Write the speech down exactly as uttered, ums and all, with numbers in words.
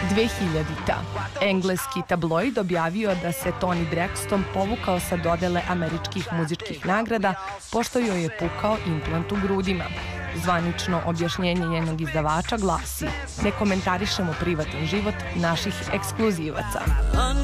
dvehiljadita. Engleski tabloid objavio da se Toni Braxton povukao sa dodele američkih muzičkih nagrada pošto joj je pukao implant u grudima. Zvanično objašnjenje njenog izdavača glasi: ne komentarišemo privatan život naših ekskluzivaca.